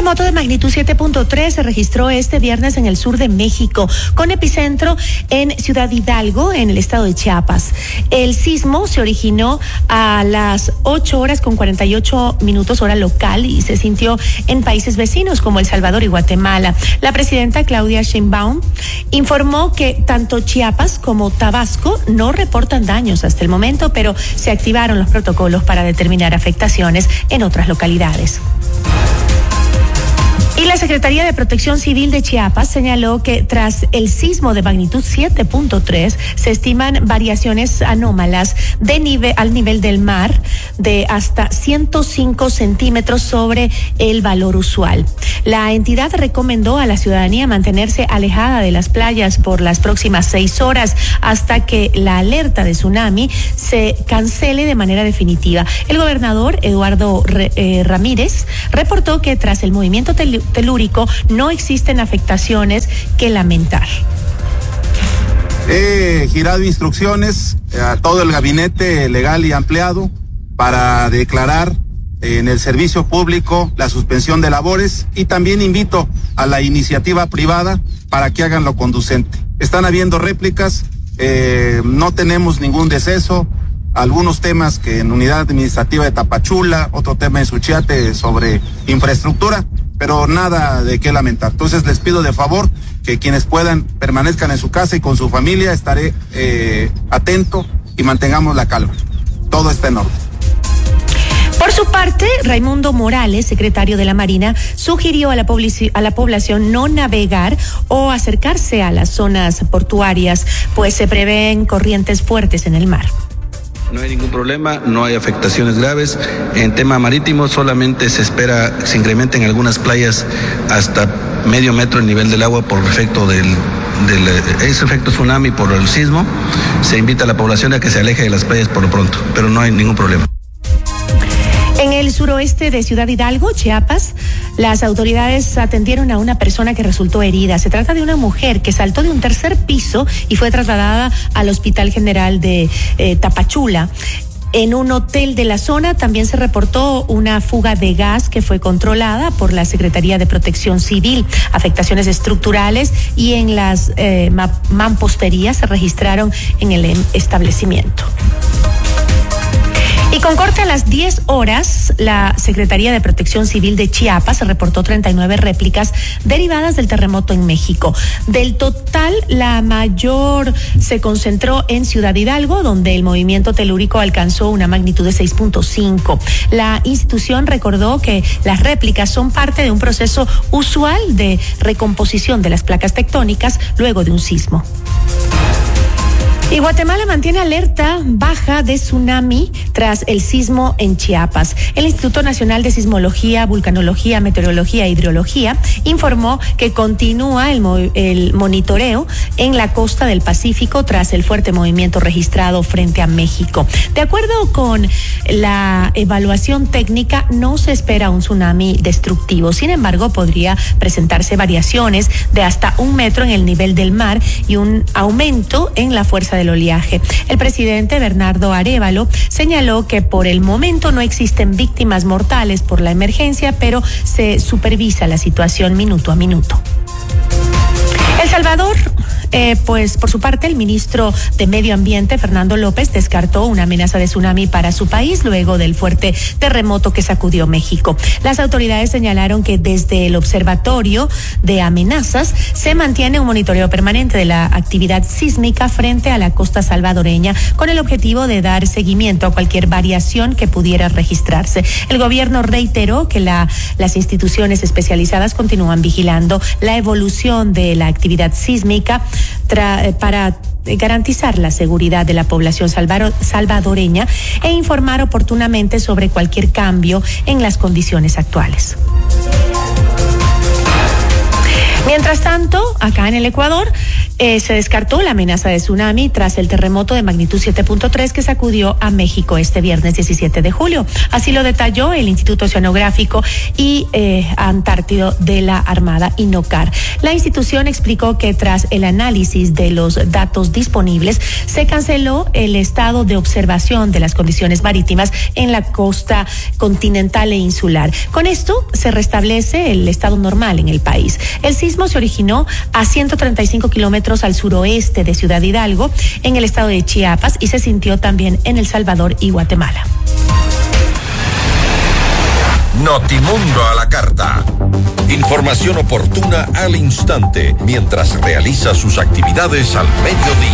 terremoto de magnitud 7.3 se registró este viernes en el sur de México, con epicentro en Ciudad Hidalgo, en el estado de Chiapas. El sismo se originó a las 8:48 hora local y se sintió en países vecinos como El Salvador y Guatemala. La presidenta Claudia Sheinbaum informó que tanto Chiapas como Tabasco no reportan daños hasta el momento, pero se activaron los protocolos para determinar afectaciones en otras localidades. Y la Secretaría de Protección Civil de Chiapas señaló que tras el sismo de magnitud 7.3 se estiman variaciones anómalas al nivel del mar de hasta 105 centímetros sobre el valor usual. La entidad recomendó a la ciudadanía mantenerse alejada de las playas por las próximas 6 horas hasta que la alerta de tsunami se cancele de manera definitiva. El gobernador Eduardo Ramírez reportó que tras el movimiento telúrico no existen afectaciones que lamentar. He girado instrucciones a todo el gabinete legal y ampliado para declarar en el servicio público la suspensión de labores, y también invito a la iniciativa privada para que hagan lo conducente. Están habiendo réplicas, no tenemos ningún deceso. Algunos temas que en unidad administrativa de Tapachula, otro tema en Suchiate sobre infraestructura, pero nada de qué lamentar. Entonces les pido de favor que quienes puedan permanezcan en su casa y con su familia. Estaré atento y mantengamos la calma. Todo está en orden. Por su parte, Raimundo Morales, secretario de la Marina, sugirió a la población no navegar o acercarse a las zonas portuarias, pues se prevén corrientes fuertes en el mar. No hay ningún problema, no hay afectaciones graves. En tema marítimo solamente se espera que se incrementen algunas playas hasta medio metro el nivel del agua por efecto ese efecto tsunami por el sismo. Se invita a la población a que se aleje de las playas por lo pronto, pero no hay ningún problema. En el suroeste de Ciudad Hidalgo, Chiapas, las autoridades atendieron a una persona que resultó herida. Se trata de una mujer que saltó de un tercer piso y fue trasladada al Hospital General de Tapachula. En un hotel de la zona también se reportó una fuga de gas que fue controlada por la Secretaría de Protección Civil. Afectaciones estructurales y en las mamposterías se registraron en el establecimiento. Y con corte a las 10 horas, la Secretaría de Protección Civil de Chiapas reportó 39 réplicas derivadas del terremoto en México. Del total, la mayor se concentró en Ciudad Hidalgo, donde el movimiento telúrico alcanzó una magnitud de 6.5. La institución recordó que las réplicas son parte de un proceso usual de recomposición de las placas tectónicas luego de un sismo. Y Guatemala mantiene alerta baja de tsunami tras el sismo en Chiapas. El Instituto Nacional de Sismología, Vulcanología, Meteorología e Hidrología informó que continúa el monitoreo en la costa del Pacífico tras el fuerte movimiento registrado frente a México. De acuerdo con la evaluación técnica, no se espera un tsunami destructivo. Sin embargo, podría presentarse variaciones de hasta 1 metro en el nivel del mar y un aumento en la fuerza del oleaje. El presidente Bernardo Arévalo señaló que por el momento no existen víctimas mortales por la emergencia, pero se supervisa la situación minuto a minuto. El Salvador, pues por su parte, el ministro de Medio Ambiente, Fernando López, descartó una amenaza de tsunami para su país luego del fuerte terremoto que sacudió México. Las autoridades señalaron que desde el Observatorio de Amenazas se mantiene un monitoreo permanente de la actividad sísmica frente a la costa salvadoreña con el objetivo de dar seguimiento a cualquier variación que pudiera registrarse. El gobierno reiteró que las instituciones especializadas continúan vigilando la evolución de la actividad sísmica para garantizar la seguridad de la población salvadoreña e informar oportunamente sobre cualquier cambio en las condiciones actuales. Mientras tanto, acá en el Ecuador, Se descartó la amenaza de tsunami tras el terremoto de magnitud 7.3 que sacudió a México este viernes 17 de julio. Así lo detalló el Instituto Oceanográfico y Antártido de la Armada, INOCAR. La institución explicó que tras el análisis de los datos disponibles, se canceló el estado de observación de las condiciones marítimas en la costa continental e insular. Con esto se restablece el estado normal en el país. El sismo se originó a 135 kilómetros al suroeste de Ciudad Hidalgo, en el estado de Chiapas, y se sintió también en El Salvador y Guatemala. Notimundo a la carta. Información oportuna al instante mientras realiza sus actividades al mediodía.